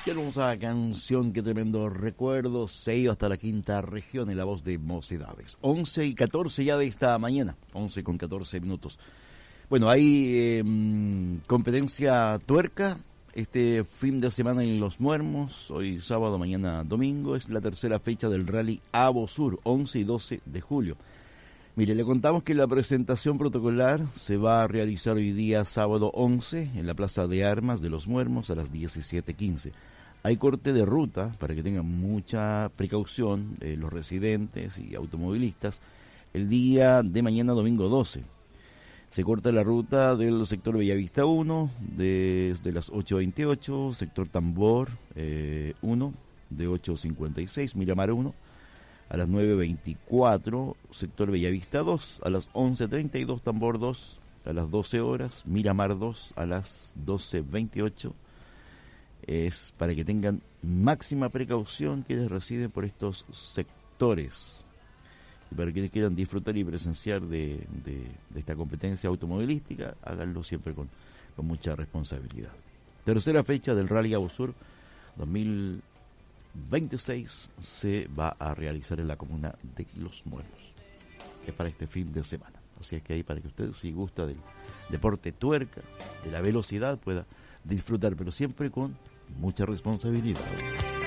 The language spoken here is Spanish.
Qué hermosa canción, qué tremendo recuerdo. Se iba hasta la quinta región en la voz de Mocedades. 11:14 ya de esta mañana, 11:14. Bueno, hay competencia tuerca este fin de semana en Los Muermos. Hoy sábado, mañana domingo. Es la tercera fecha del Rally Avosur, 11 y 12 de julio. Mire, le contamos que la presentación protocolar se va a realizar hoy día sábado 11 en la Plaza de Armas de Los Muermos a las 17:15. Hay corte de ruta para que tengan mucha precaución los residentes y automovilistas. El día de mañana domingo 12 se corta la ruta del sector Bellavista 1 desde las 8:28, sector Tambor 1 de 8:56, Miramar 1 a las 9:24, sector Bellavista 2 a las 11:32, Tambor 2 a las 12 horas, Miramar 2 a las 12:28. Es para que tengan máxima precaución quienes residen por estos sectores y para quienes quieran disfrutar y presenciar de esta competencia automovilística, háganlo siempre con mucha responsabilidad. Tercera fecha del Rally Avosur 2026 se va a realizar en la comuna de Los Muermos. Es para este fin de semana. Así es que ahí para que usted, si gusta del deporte tuerca, de la velocidad, pueda disfrutar, pero siempre con mucha responsabilidad.